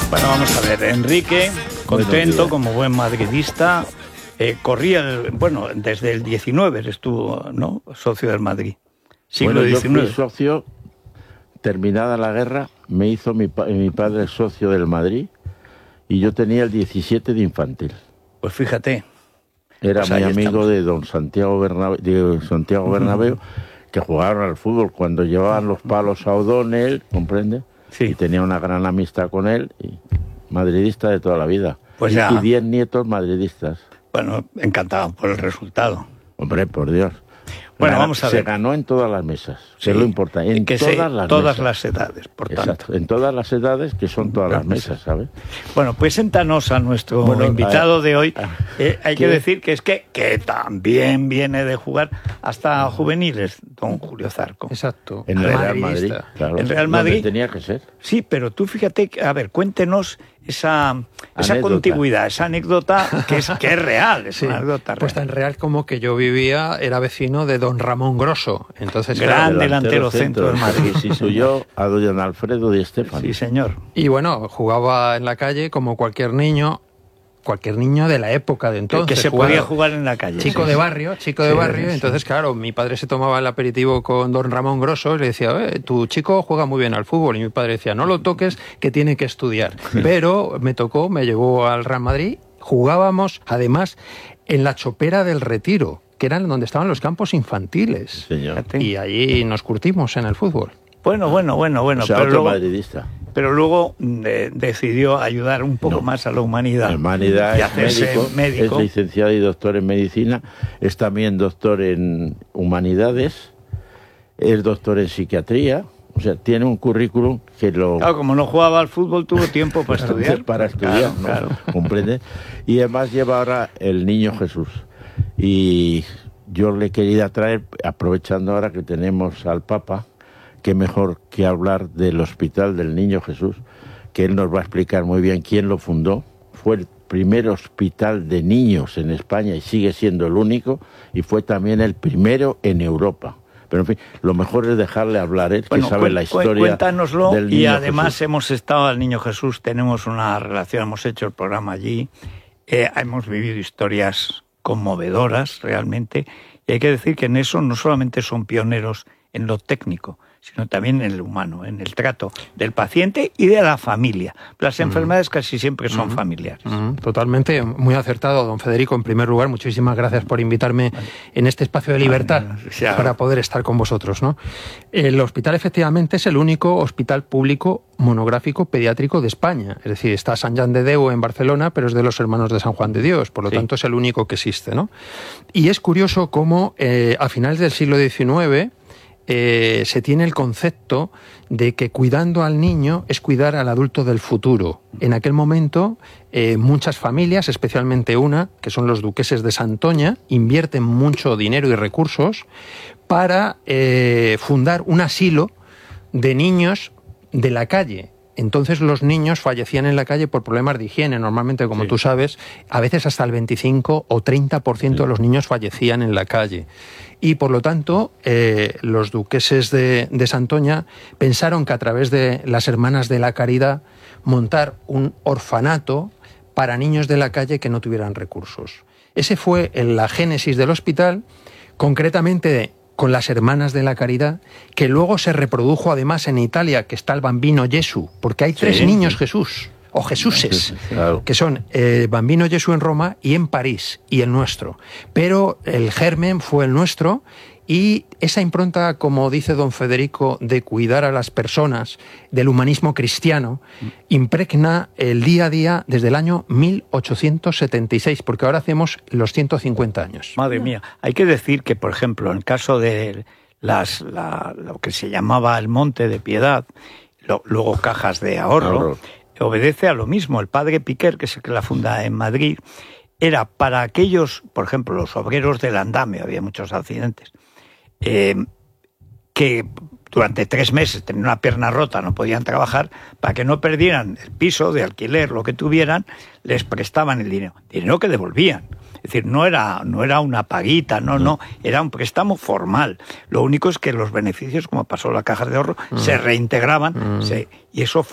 Bueno, vamos a ver, Enrique, contento como buen madridista, corría, desde el 19 eres tú, ¿no?, socio del Madrid. Siglo XIX. Yo fui socio, terminada la guerra, me hizo mi padre socio del Madrid y yo tenía el 17 de infantil. Pues fíjate. Era muy amigo de don Santiago Bernabéu, que jugaron al fútbol cuando llevaban los palos a O'Donnell, ¿comprende? Sí. Y tenía una gran amistad con él, y madridista de toda la vida. Pues ya. Y 10 nietos madridistas. Bueno, encantado por el resultado. Hombre, por Dios. Bueno, vamos a ver. Se ganó en todas las mesas, que es lo importante. En todas las edades, por tanto. Exacto, en todas las edades, que son todas las mesas, ¿sabes? Bueno, preséntanos a nuestro invitado de hoy. Hay que decir que que también viene de jugar hasta juveniles, don Julio Zarco. Exacto. En el Real Madrid, claro. En Real Madrid. Donde tenía que ser. Sí, pero tú fíjate, a ver, cuéntenos esa contigüidad, esa anécdota que es real, es una anécdota real. Pues tan real como que yo vivía, era vecino de don Ramón Grosso. Entonces, gran delantero centro del Madrid. Sí, suyo a don Alfredo Di Stéfano. Sí, señor. Y bueno, jugaba en la calle como cualquier niño de la época de entonces. Que se podía jugar en la calle. Chico de barrio. Entonces, claro, mi padre se tomaba el aperitivo con don Ramón Grosso y le decía, tu chico juega muy bien al fútbol. Y mi padre decía, no lo toques, que tiene que estudiar. Pero me llevó al Real Madrid. Jugábamos, además, en la Chopera del Retiro, que eran donde estaban los campos infantiles. Señor. Y allí nos curtimos en el fútbol. Bueno. O sea, otro madridista. Pero luego decidió ayudar un poco más a la humanidad. Y hacerse médico. Es licenciado y doctor en medicina, es también doctor en humanidades, es doctor en psiquiatría, o sea, tiene un currículum que lo... Claro, como no jugaba al fútbol, tuvo tiempo para estudiar. Para estudiar, claro. ¿Comprende? Y además lleva ahora el Niño Jesús. Y yo le quería traer, aprovechando ahora que tenemos al Papa, qué mejor que hablar del Hospital del Niño Jesús, que él nos va a explicar muy bien quién lo fundó. Fue el primer hospital de niños en España y sigue siendo el único, y fue también el primero en Europa. Pero en fin, lo mejor es dejarle hablar, que sabe la historia. Cuéntanoslo, del Niño y además Jesús. Hemos estado al Niño Jesús, tenemos una relación, hemos hecho el programa allí, hemos vivido historias conmovedoras realmente, y hay que decir que en eso no solamente son pioneros en lo técnico, sino también en el humano, en el trato del paciente y de la familia. Las enfermedades casi siempre son familiares. Totalmente, muy acertado, don Federico. En primer lugar, muchísimas gracias por invitarme en este espacio de libertad para poder estar con vosotros, ¿no? El hospital efectivamente es el único hospital público monográfico pediátrico de España. Es decir, está Sant Jan de Déu en Barcelona, pero es de los Hermanos de San Juan de Dios, por lo tanto es el único que existe, ¿no? Y es curioso cómo a finales del siglo XIX se tiene el concepto de que cuidando al niño es cuidar al adulto del futuro. En aquel momento, muchas familias, especialmente una, que son los duqueses de Santoña, invierten mucho dinero y recursos para fundar un asilo de niños de la calle. Entonces los niños fallecían en la calle por problemas de higiene. Normalmente, como tú sabes, a veces hasta el 25 o 30% de los niños fallecían en la calle. Y por lo tanto, los duqueses de Santoña pensaron que a través de las Hermanas de la Caridad montar un orfanato para niños de la calle que no tuvieran recursos. Ese fue la génesis del hospital, concretamente con las Hermanas de la Caridad, que luego se reprodujo además en Italia, que está el Bambino Gesù, porque hay 3 niños Jesús, o Jesuses, que son Bambino Gesù en Roma y en París, y el nuestro. Pero el germen fue el nuestro, y esa impronta, como dice don Federico, de cuidar a las personas, del humanismo cristiano, impregna el día a día desde el año 1876, porque ahora hacemos los 150 años. Madre mía, hay que decir que, por ejemplo, en el caso de lo que se llamaba el Monte de Piedad, luego Cajas de Ahorro, obedece a lo mismo. El padre Piquer, que es el que la funda en Madrid, era para aquellos, por ejemplo, los obreros del andamio, había muchos accidentes, que durante 3 meses tenían una pierna rota, no podían trabajar, para que no perdieran el piso de alquiler, lo que tuvieran, les prestaban el dinero que devolvían. Es decir, no era una paguita, no, era un préstamo formal. Lo único es que los beneficios, como pasó la Caja de Ahorro, se reintegraban, y eso